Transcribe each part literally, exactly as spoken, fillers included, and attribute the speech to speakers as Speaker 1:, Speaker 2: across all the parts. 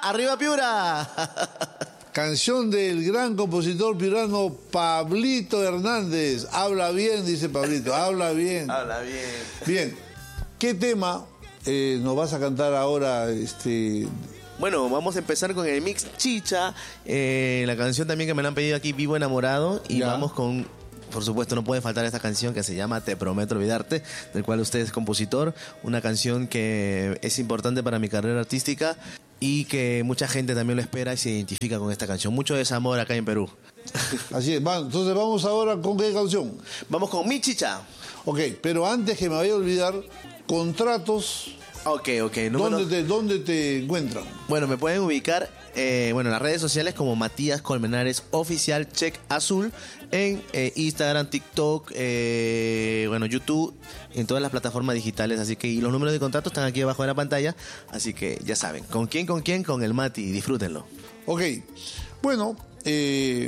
Speaker 1: ¡Arriba Piura!
Speaker 2: Canción del gran compositor piurano Pablito Hernández. Habla bien, dice Pablito, habla bien.
Speaker 1: Habla bien.
Speaker 2: Bien, ¿qué tema eh, nos vas a cantar ahora? Este...
Speaker 1: Bueno, vamos a empezar con el mix Chicha, eh, la canción también que me la han pedido aquí, Vivo Enamorado, y ya. Vamos con, por supuesto, no puede faltar esta canción que se llama Te Prometo Olvidarte, del cual usted es compositor, una canción que es importante para mi carrera artística y que mucha gente también lo espera y se identifica con esta canción. Mucho desamor acá en Perú.
Speaker 2: Así es, va, entonces vamos ahora con qué canción.
Speaker 1: Vamos con Mi Chicha.
Speaker 2: Ok, pero antes que me vaya a olvidar, contratos.
Speaker 1: Ok, ok. Número...
Speaker 2: ¿Dónde te, ¿Dónde te encuentran?
Speaker 1: Bueno, me pueden ubicar eh, bueno, en las redes sociales como Matías Colmenares Oficial Check Azul, en eh, Instagram, TikTok, eh, bueno, YouTube, en todas las plataformas digitales. Así que y los números de contacto están aquí abajo de la pantalla. Así que ya saben, ¿con quién, con quién? Con el Mati, disfrútenlo.
Speaker 2: Ok, bueno, eh,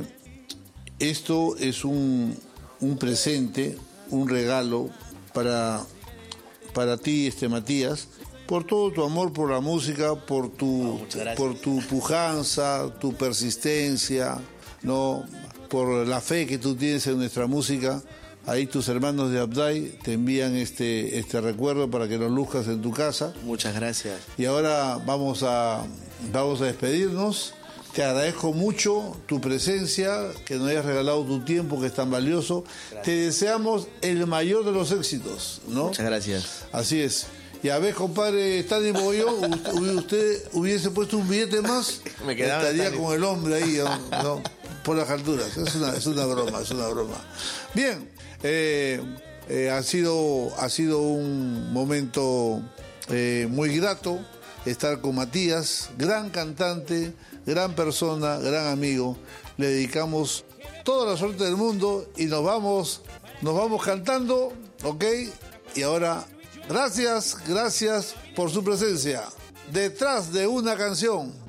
Speaker 2: esto es un, un presente, un regalo para, para ti, este Matías, por todo tu amor por la música, por tu,
Speaker 1: no,
Speaker 2: por tu pujanza, tu persistencia, ¿no? Por la fe que tú tienes en nuestra música. Ahí tus hermanos de Abday te envían este, este recuerdo para que lo luzcas en tu casa.
Speaker 1: Muchas gracias.
Speaker 2: Y ahora vamos a, vamos a despedirnos. Te agradezco mucho tu presencia, que nos hayas regalado tu tiempo, que es tan valioso. Gracias. Te deseamos el mayor de los éxitos, ¿no?
Speaker 1: Muchas gracias.
Speaker 2: Así es. Y a ver, compadre Stanley Mogollón, usted, usted hubiese puesto un billete más,
Speaker 1: me quedaba
Speaker 2: estaría
Speaker 1: Stanley
Speaker 2: con el hombre ahí, ¿no? ¿no? Por las alturas. Es una, es una broma, es una broma. Bien, eh, eh, ha sido, ha sido un momento eh, muy grato estar con Matías, gran cantante, gran persona, gran amigo. Le dedicamos toda la suerte del mundo y nos vamos, nos vamos cantando, ¿ok? Y ahora... Gracias, gracias por su presencia. Detrás de una canción.